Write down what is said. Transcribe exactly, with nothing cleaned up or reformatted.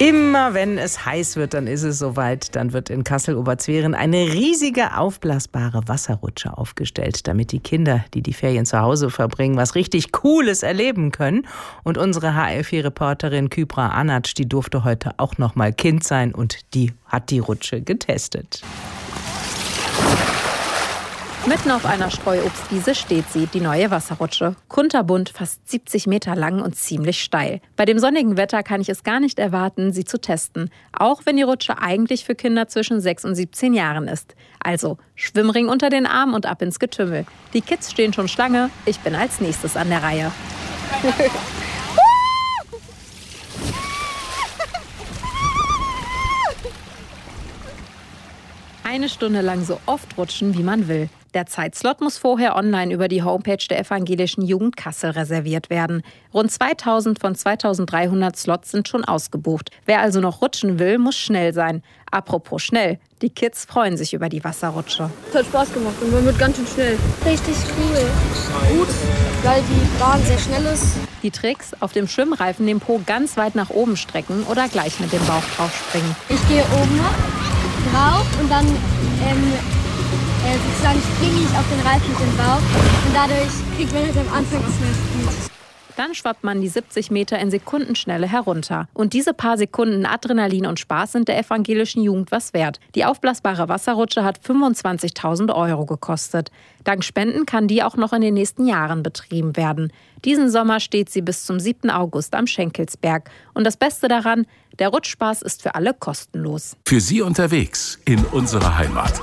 Immer wenn es heiß wird, dann ist es soweit. Dann wird in Kassel-Oberzweren eine riesige aufblasbare Wasserrutsche aufgestellt, damit die Kinder, die die Ferien zu Hause verbringen, was richtig Cooles erleben können. Und unsere H R vier-Reporterin Kübra Anatsch, die durfte heute auch noch mal Kind sein und die hat die Rutsche getestet. Mitten auf einer Streuobstwiese steht sie, die neue Wasserrutsche. Kunterbunt, fast siebzig Meter lang und ziemlich steil. Bei dem sonnigen Wetter kann ich es gar nicht erwarten, sie zu testen. Auch wenn die Rutsche eigentlich für Kinder zwischen sechs und siebzehn Jahren ist. Also Schwimmring unter den Armen und ab ins Getümmel. Die Kids stehen schon Schlange, ich bin als nächstes an der Reihe. Eine Stunde lang so oft rutschen, wie man will. Der Zeitslot muss vorher online über die Homepage der Evangelischen Jugend Kassel reserviert werden. Rund zweitausend von zweitausenddreihundert Slots sind schon ausgebucht. Wer also noch rutschen will, muss schnell sein. Apropos schnell, die Kids freuen sich über die Wasserrutsche. Es hat Spaß gemacht und man wird ganz schön schnell. Richtig cool. Gut, weil die Bahn sehr schnell ist. Die Tricks: auf dem Schwimmreifen den Po ganz weit nach oben strecken oder gleich mit dem Bauch drauf springen. Ich gehe oben drauf und dann ähm, äh, sozusagen springe ich auf den Reifen mit dem Bauch und dadurch kriegt man halt am Anfang auch mehr Speed. Dann schwappt man die siebzig Meter in Sekundenschnelle herunter. Und diese paar Sekunden Adrenalin und Spaß sind der Evangelischen Jugend was wert. Die aufblasbare Wasserrutsche hat fünfundzwanzigtausend Euro gekostet. Dank Spenden kann die auch noch in den nächsten Jahren betrieben werden. Diesen Sommer steht sie bis zum siebten August am Schenkelsberg. Und das Beste daran, der Rutschspaß ist für alle kostenlos. Für Sie unterwegs in unserer Heimat.